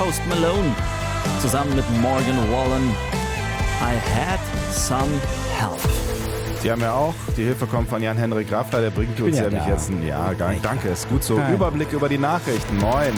Post Malone zusammen mit Morgan Wallen. I had some help. Die haben ja auch, die Hilfe kommt von Jan-Henrik Graffler, der bringt uns ja nicht jetzt einen, danke, ist gut so. Überblick über die Nachrichten, moin.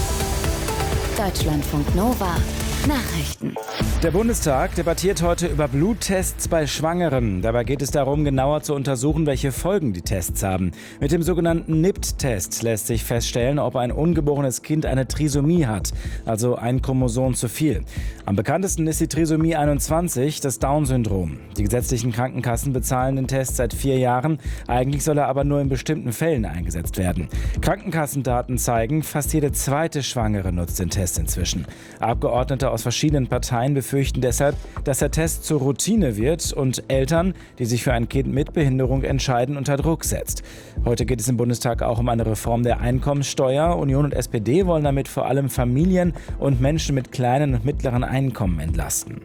Deutschlandfunk Nova. Nachrichten. Der Bundestag debattiert heute über Bluttests bei Schwangeren. Dabei geht es darum, genauer zu untersuchen, welche Folgen die Tests haben. Mit dem sogenannten NIPT-Test lässt sich feststellen, ob ein ungeborenes Kind eine Trisomie hat, also ein Chromosom zu viel. Am bekanntesten ist die Trisomie 21, das Down-Syndrom. Die gesetzlichen Krankenkassen bezahlen den Test seit 4 Jahren. Eigentlich soll er aber nur in bestimmten Fällen eingesetzt werden. Krankenkassendaten zeigen, fast jede zweite Schwangere nutzt den Test inzwischen. Abgeordnete aus verschiedenen Parteien befürchten deshalb, dass der Test zur Routine wird und Eltern, die sich für ein Kind mit Behinderung entscheiden, unter Druck setzt. Heute geht es im Bundestag auch um eine Reform der Einkommensteuer. Union und SPD wollen damit vor allem Familien und Menschen mit kleinen und mittleren Einkommen entlasten.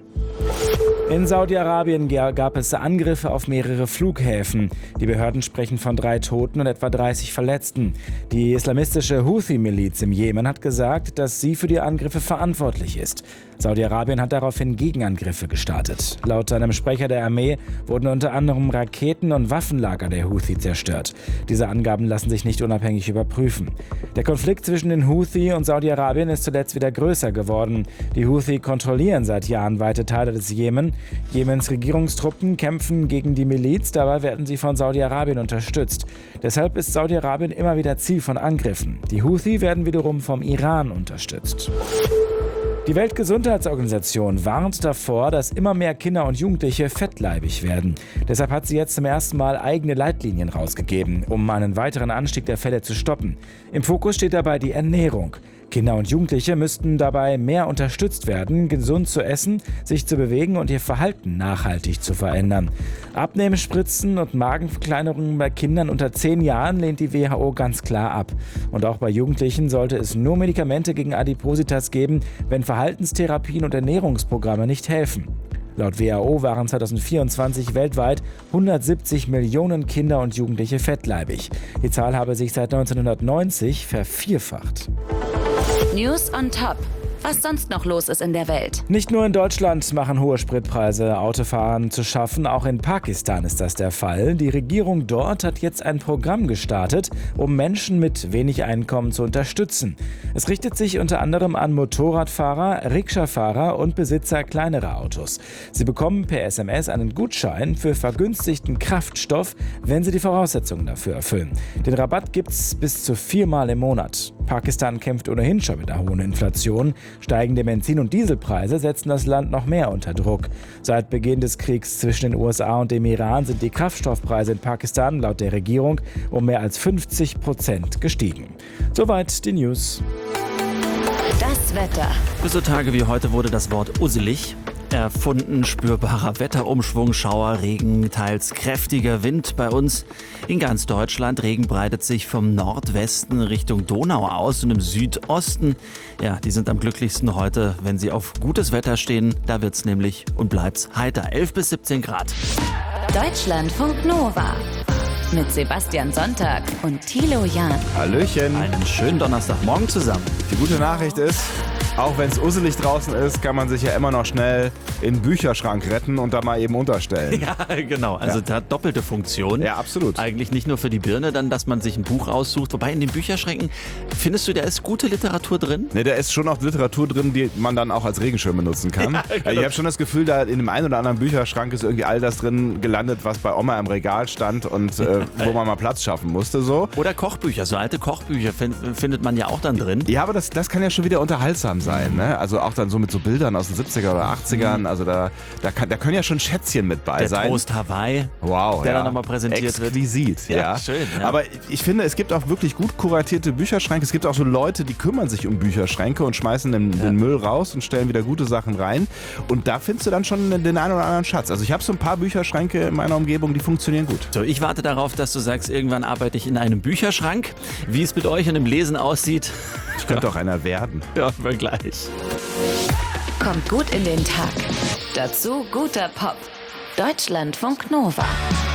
In Saudi-Arabien gab es Angriffe auf mehrere Flughäfen. Die Behörden sprechen von 3 Toten und etwa 30 Verletzten. Die islamistische Houthi-Miliz im Jemen hat gesagt, dass sie für die Angriffe verantwortlich ist. Saudi-Arabien hat daraufhin Gegenangriffe gestartet. Laut einem Sprecher der Armee wurden unter anderem Raketen- und Waffenlager der Houthi zerstört. Diese Angaben lassen sich nicht unabhängig überprüfen. Der Konflikt zwischen den Houthi und Saudi-Arabien ist zuletzt wieder größer geworden. Die Houthi kontrollieren seit Jahren weite Teile des Jemen. Jemens Regierungstruppen kämpfen gegen die Miliz, dabei werden sie von Saudi-Arabien unterstützt. Deshalb ist Saudi-Arabien immer wieder Ziel von Angriffen. Die Houthi werden wiederum vom Iran unterstützt. Die Weltgesundheitsorganisation warnt davor, dass immer mehr Kinder und Jugendliche fettleibig werden. Deshalb hat sie jetzt zum ersten Mal eigene Leitlinien rausgegeben, um einen weiteren Anstieg der Fälle zu stoppen. Im Fokus steht dabei die Ernährung. Kinder und Jugendliche müssten dabei mehr unterstützt werden, gesund zu essen, sich zu bewegen und ihr Verhalten nachhaltig zu verändern. Abnehmspritzen und Magenverkleinerungen bei Kindern unter 10 Jahren lehnt die WHO ganz klar ab. Und auch bei Jugendlichen sollte es nur Medikamente gegen Adipositas geben, wenn Verhaltenstherapien und Ernährungsprogramme nicht helfen. Laut WHO waren 2024 weltweit 170 Millionen Kinder und Jugendliche fettleibig. Die Zahl habe sich seit 1990 vervierfacht. News on Top. Was sonst noch los ist in der Welt. Nicht nur in Deutschland machen hohe Spritpreise Autofahren zu schaffen, auch in Pakistan ist das der Fall. Die Regierung dort hat jetzt ein Programm gestartet, um Menschen mit wenig Einkommen zu unterstützen. Es richtet sich unter anderem an Motorradfahrer, Rikscha-Fahrer und Besitzer kleinerer Autos. Sie bekommen per SMS einen Gutschein für vergünstigten Kraftstoff, wenn sie die Voraussetzungen dafür erfüllen. Den Rabatt gibt's bis zu 4-mal im Monat. Pakistan kämpft ohnehin schon mit der hohen Inflation. Steigende Benzin- und Dieselpreise setzen das Land noch mehr unter Druck. Seit Beginn des Kriegs zwischen den USA und dem Iran sind die Kraftstoffpreise in Pakistan laut der Regierung um mehr als 50% gestiegen. Soweit die News. Das Wetter. Für so Tage wie heute wurde das Wort usselig erfunden. Spürbarer Wetterumschwung, Schauer, Regen, teils kräftiger Wind bei uns in ganz Deutschland. Regen breitet sich vom Nordwesten Richtung Donau aus und im Südosten. Ja, die sind am glücklichsten heute, wenn sie auf gutes Wetter stehen. Da wird's nämlich und bleibt's heiter. 11 bis 17 Grad. Deutschlandfunk Nova. Mit Sebastian Sonntag und Thilo Jahn. Hallöchen. Einen schönen Donnerstagmorgen zusammen. Die gute Nachricht ist, auch wenn es usselig draußen ist, kann man sich ja immer noch schnell in den Bücherschrank retten und da mal eben unterstellen. Ja, genau. Also das hat doppelte Funktion. Ja, absolut. Eigentlich nicht nur für die Birne dann, dass man sich ein Buch raussucht. Wobei in den Bücherschränken, findest du, da ist gute Literatur drin? Ne, da ist schon auch Literatur drin, die man dann auch als Regenschirm benutzen kann. Ja, genau. Ich habe schon das Gefühl, da in dem einen oder anderen Bücherschrank ist irgendwie all das drin gelandet, was bei Oma im Regal stand und wo man mal Platz schaffen musste. So. Oder Kochbücher, so alte Kochbücher findet man ja auch dann drin. Ja, aber das kann ja schon wieder unterhaltsam sein. Ne? Also auch dann so mit so Bildern aus den 70er oder 80ern. Also da können ja schon Schätzchen mit bei sein. Der Toast Hawaii, wow, der dann nochmal präsentiert wird. Exquisit, ja. Schön, ja. Aber ich finde, es gibt auch wirklich gut kuratierte Bücherschränke. Es gibt auch so Leute, die kümmern sich um Bücherschränke und schmeißen den Müll raus und stellen wieder gute Sachen rein. Und da findest du dann schon den einen oder anderen Schatz. Also ich habe so ein paar Bücherschränke in meiner Umgebung, die funktionieren gut. So, ich warte darauf, dass du sagst, irgendwann arbeite ich in einem Bücherschrank. Wie es mit euch und dem Lesen aussieht. Ich könnte auch einer werden. Ja, mal gleich. Kommt gut in den Tag. Dazu guter Pop. Deutschlandfunk Nova.